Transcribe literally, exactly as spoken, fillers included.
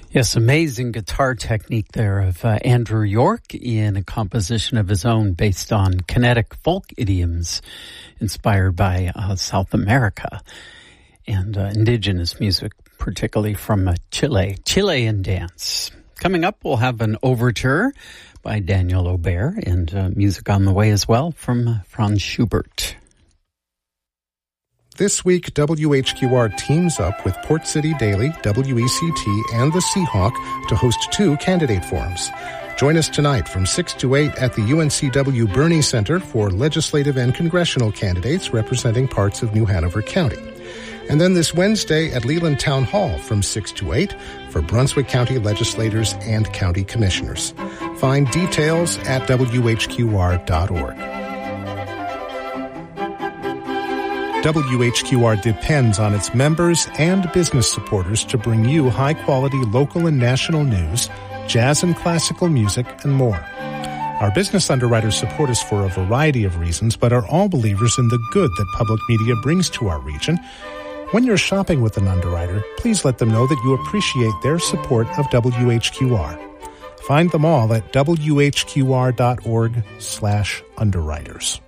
Yes, amazing guitar technique there of uh, Andrew York in a composition of his own based on kinetic folk idioms inspired by uh, South America and uh, indigenous music, particularly from uh, Chile, Chilean dance. Coming up, we'll have an overture by Daniel Aubert and uh, music on the way as well from uh, Franz Schubert. This week, W H Q R teams up with Port City Daily, W E C T, and the Seahawk to host two candidate forums. Join us tonight from six to eight at the U N C W Burney Center for legislative and congressional candidates representing parts of New Hanover County. And then this Wednesday at Leland Town Hall from six to eight for Brunswick County legislators and county commissioners. Find details at W H Q R dot org. W H Q R depends on its members and business supporters to bring you high-quality local and national news, jazz and classical music, and more. Our business underwriters support us for a variety of reasons, but are all believers in the good that public media brings to our region. When you're shopping with an underwriter, please let them know that you appreciate their support of W H Q R. Find them all at W H Q R dot org slash underwriters.